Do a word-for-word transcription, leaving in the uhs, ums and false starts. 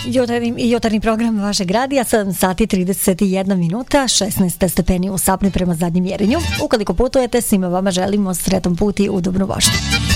Jutarnji, jutarnji program vašeg radija, sedam sati trideset jedna minuta, šesnaest stepeni u Sapni prema zadnjem mjerenju. Ukoliko putujete, svima vama želimo sretan put i udobnu vožnju.